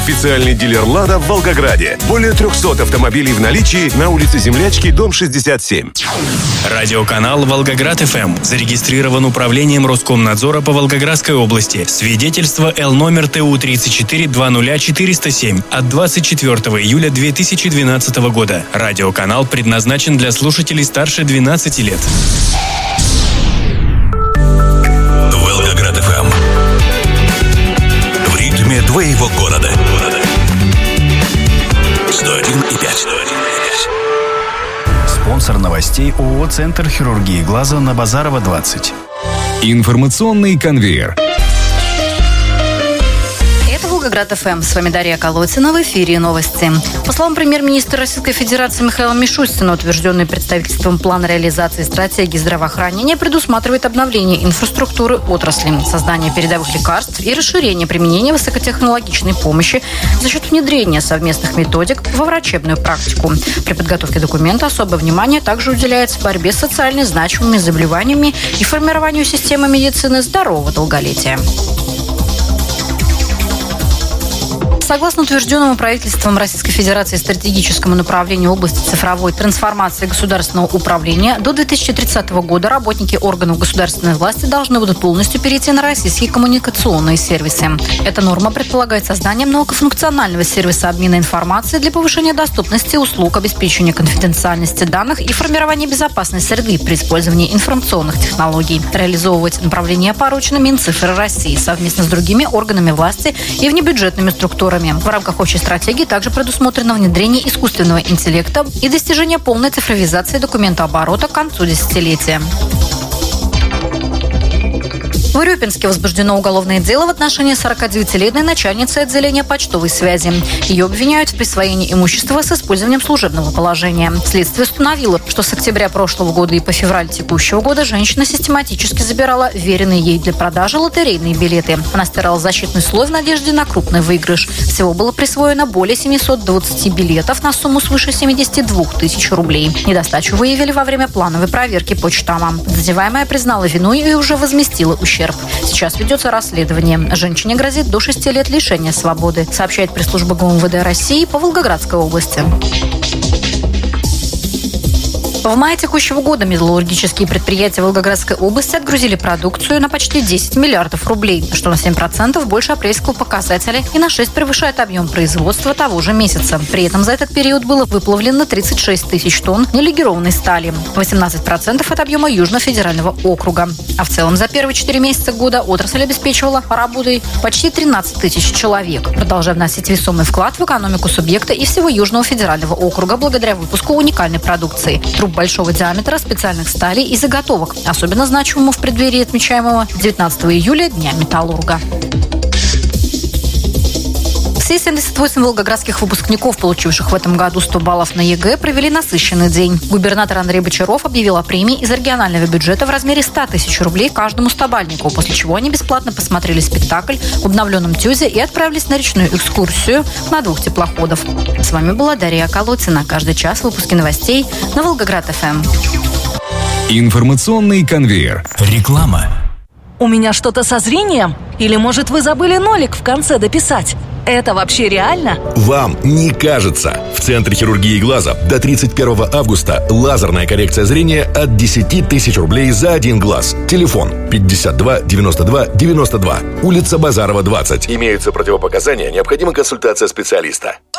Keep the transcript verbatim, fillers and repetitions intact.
Официальный дилер «Лада» в Волгограде. Более трехсот автомобилей в наличии на улице Землячки, дом шестьдесят семь. Радиоканал «Волгоград-ФМ» зарегистрирован управлением Роскомнадзора по Волгоградской области. Свидетельство Л номер Т У тридцать четыре двадцать четыреста семь от двадцать четвёртого июля две тысячи двенадцатого года. Радиоканал предназначен для слушателей старше двенадцати лет. Волгоград-ФМ. В ритме твоего города. сто один и пять. Спонсор новостей ООО «Центр хирургии глаза» на Базарова, двадцать. Информационный конвейер. Волгоград-ФМ. С вами Дарья Колотина. В эфире новости. По словам премьер-министра Российской Федерации Михаила Мишустина, утвержденный правительством план реализации стратегии здравоохранения предусматривает обновление инфраструктуры отрасли, создание передовых лекарств и расширение применения высокотехнологичной помощи за счет внедрения совместных методик во врачебную практику. При подготовке документа особое внимание также уделяется борьбе с социально значимыми заболеваниями и формированию системы медицины здорового долголетия. Согласно утвержденному правительством Российской Федерации стратегическому направлению области цифровой трансформации государственного управления, до две тысячи тридцатого года работники органов государственной власти должны будут полностью перейти на российские коммуникационные сервисы. Эта норма предполагает создание многофункционального сервиса обмена информацией для повышения доступности услуг, обеспечения конфиденциальности данных и формирования безопасной среды при использовании информационных технологий. Реализовывать направление поручено Минцифры России совместно с другими органами власти и внебюджетными структурами. В рамках общей стратегии также предусмотрено внедрение искусственного интеллекта и достижение полной цифровизации документооборота к концу десятилетия. В Урюпинске возбуждено уголовное дело в отношении сорокадевятилетней начальницы отделения почтовой связи. Ее обвиняют в присвоении имущества с использованием служебного положения. Следствие установило, что с октября прошлого года и по февраль текущего года женщина систематически забирала веренные ей для продажи лотерейные билеты. Она стирала защитный слой в надежде на крупный выигрыш. Всего было присвоено более семисот двадцати билетов на сумму свыше семидесяти двух тысяч рублей. Недостачу выявили во время плановой проверки почтама. Подозреваемая признала вину и уже возместила ущерб. Сейчас ведется расследование. Женщине грозит до шести лет лишения свободы, сообщает пресс-служба ГУМВД России по Волгоградской области. В мае текущего года металлургические предприятия Волгоградской области отгрузили продукцию на почти десять миллиардов рублей, что на семь процентов больше апрельского показателя и на шесть превышает объем производства того же месяца. При этом за этот период было выплавлено тридцать шесть тысяч тонн нелегированной стали, восемнадцать процентов от объема Южно-федерального округа. А в целом за первые четыре месяца года отрасль обеспечивала работой почти тринадцать тысяч человек, продолжая вносить весомый вклад в экономику субъекта и всего Южного федерального округа благодаря выпуску уникальной продукции – труб большого диаметра, специальных сталей и заготовок, особенно значимому в преддверии отмечаемого девятнадцатого июля Дня металлурга. Все семьдесят восемь волгоградских выпускников, получивших в этом году сто баллов на ЕГЭ, провели насыщенный день. Губернатор Андрей Бочаров объявил о премии из регионального бюджета в размере ста тысяч рублей каждому стобальнику, после чего они бесплатно посмотрели спектакль в обновленном ТЮЗе и отправились на речную экскурсию на двух теплоходов. С вами была Дарья Колотина. Каждый час выпуски новостей на Волгоград-ФМ. Информационный конвейер. Реклама. У меня что-то со зрением? Или, может, вы забыли нолик в конце дописать? Это вообще реально? Вам не кажется. В Центре хирургии глаза до тридцать первого августа лазерная коррекция зрения от десяти тысяч рублей за один глаз. Телефон пятьдесят два девяносто два девяносто два. Улица Базарова, двадцать. Имеются противопоказания, необходима консультация специалиста.